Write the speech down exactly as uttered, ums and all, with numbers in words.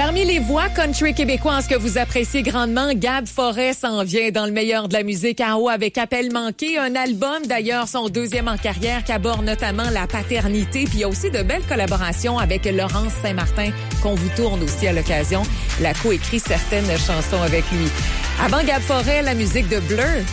Parmi les voix country québécoises que vous appréciez grandement, Gab Forêt s'en vient dans le meilleur de la musique en haut avec Appel manqué, un album d'ailleurs son deuxième en carrière qui aborde notamment la paternité, puis il y a aussi de belles collaborations avec Laurence Saint-Martin qu'on vous tourne aussi à l'occasion. Elle a coécrit certaines chansons avec lui. Avant Gab Forêt, la musique de Blur.